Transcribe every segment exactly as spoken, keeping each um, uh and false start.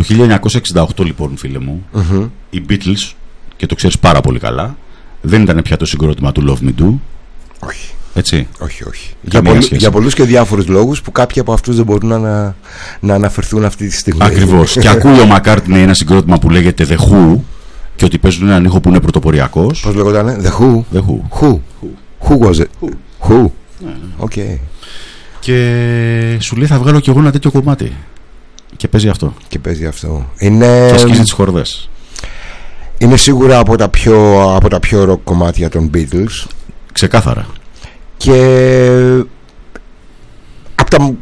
Το χίλια εννιακόσια εξήντα οκτώ, λοιπόν, φίλε μου, mm-hmm. οι Beatles, και το ξέρεις πάρα πολύ καλά, δεν ήταν πια το συγκρότημα του Love Me Do. Όχι. Έτσι. Όχι, όχι. Για, πολλού, για πολλούς και διάφορους λόγους που κάποιοι από αυτούς δεν μπορούν να, να αναφερθούν αυτή τη στιγμή. Ακριβώς. Και ακούει ο McCartney ένα συγκρότημα που λέγεται The Who και ότι παίζουν έναν ήχο που είναι πρωτοποριακός. Πώς λέγονταν, The Who? The Who. Who? Who, Who was it? Who? Who? Οκ. Yeah. Okay. Και σου λέει θα βγάλω κι εγώ ένα τέτοιο κομμάτι. Και παίζει αυτό. Και παίζει αυτό. Είναι... Και ασκίζει τις χορδές. Είναι σίγουρα από τα πιο, από τα πιο rock κομμάτια των Beatles. Ξεκάθαρα. Και από τα,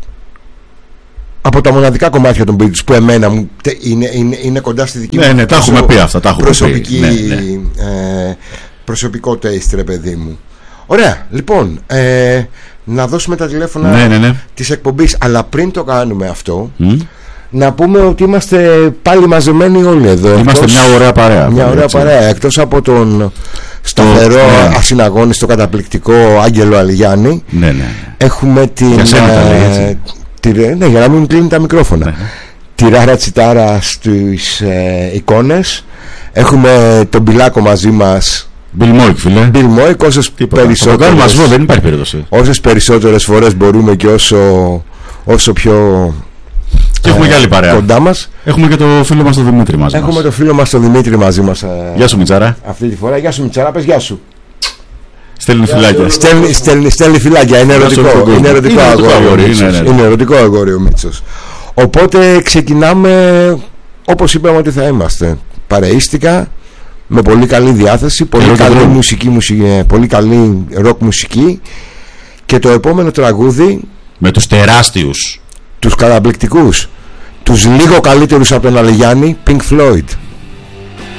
από τα μοναδικά κομμάτια των Beatles που εμένα μου είναι, είναι, είναι κοντά στη δική ναι, μου ναι, τα έχουμε πει αυτά, τα έχουμε προσωπική, πει. Ναι, ναι. Ε, προσωπικό taste, ρε παιδί μου. Ωραία, λοιπόν, ε, να δώσουμε τα τηλέφωνα ναι, ναι, ναι. της εκπομπής. Αλλά πριν το κάνουμε αυτό, mm? να πούμε ότι είμαστε πάλι μαζεμένοι όλοι εδώ. Είμαστε εκτός, μια ωραία παρέα. Μια ωραία έτσι. παρέα. Εκτός από τον σταθερό, ναι. ασυναγώνιστο, καταπληκτικό Άγγελο Αλιγιάννη, ναι, ναι. έχουμε την. Για σένα τα λέει, έτσι. Τη, ναι, για να μην κλείνουν τα μικρόφωνα. Ναι. Τη Ράρα Τσιτάρα στις ε, εικόνες. Έχουμε τον Πιλάκο μαζί μας. Bill Moik, φίλε. Bill Moik, όσες περισσότερες, μας, δεν υπάρχει περίπτωση. όσες περισσότερες φορές μπορούμε και όσο, όσο πιο. Και έχουμε ε, και άλλη παρέα. Κοντά μας. Έχουμε και το φίλο μας τον Δημήτρη μαζί Έχουμε μας. το φίλο μας τον Δημήτρη μαζί μας. Ε, γεια σου, Μιτσάρα. Αυτή τη φορά. Γεια σου, Μιτσάρα, πες γεια σου. Στέλνει φυλάκια. Στέλνει, στέλνει, στέλνει φυλάκια. Είναι ερωτικό. Είναι ερωτικό αγόρι. Είναι, ναι, ναι. είναι ερωτικό αγόρι ο Μίτσος. Οπότε ξεκινάμε όπως είπαμε ότι θα είμαστε. Παρεΐστικα, με πολύ καλή διάθεση, πολύ Ελό καλή μουσική, μουσική, πολύ καλή ροκ μουσική. Και το επόμενο τραγούδι με τους τεράστιους, τους καταπληκτικούς, τους λίγο καλύτερους από τον Αλιγιάννη, Pink Floyd.